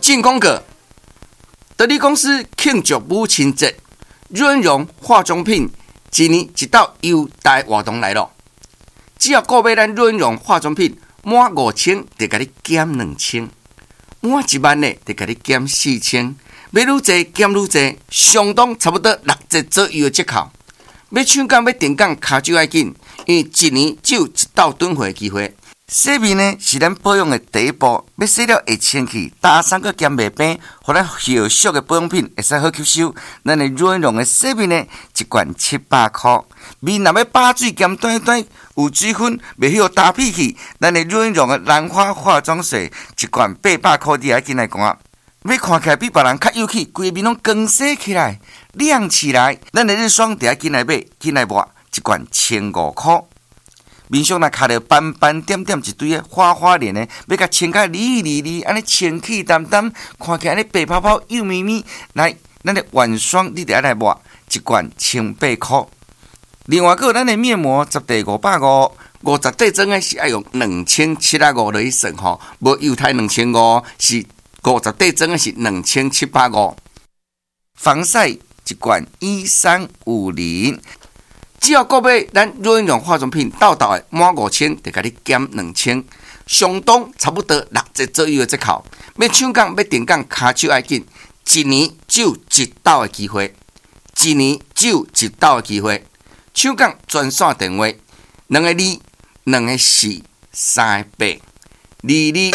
信公告，德利公司庆祝母亲节，润荣化妆品一年一道优待活动来了。只要购买咱润荣化妆品满5000，就给你减2000；满1万的，就给你减4000。买愈多减愈多，相当差不多6折左右的折扣。要抢购要订购，卡就要紧，因为一年只有一道囤货的机会。洗面呢是咱保养的第一步，要洗了会清气，打散个兼袂平，互咱后续的保养品会使好吸收。咱的润荣的洗面呢，一罐700块。面若要把水兼短短有水分，袂晓打屁去，咱的润荣的兰花化妆水一罐800块，你还进来赶。要看起来比别人较有气，规面拢光洗起来、亮起来。咱的日霜就要进来买，进来抹一罐1500块。面上若卡着斑斑点点一堆的花花脸的，要甲清甲利利，安尼清气淡淡，看起来安尼白泡泡、幼咪咪。来，咱的晚霜你就要来抹一罐1800块。另外，还有咱的面膜10袋550。50袋装的是要用2750来算吼，无犹太2500，是50袋装的是2750。防晒一罐1350。只要购买咱润荣化妆品到的满5000，就给你减2000，相当差不多6折左右的折扣。要抢购要订购，卡就要紧，一年只有一道的机会，一年只有一道的机会。抢购专线电话：2个2、2个4、3个8、2244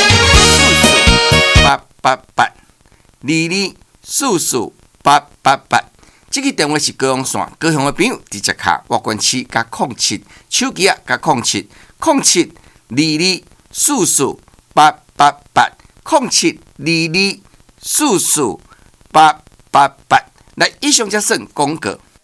888 2244 888。这个电话是高雄线，高雄的朋友直接卡外关区加07，手机啊加07 07 2244 888 07 2244 888。来，以上这算广告。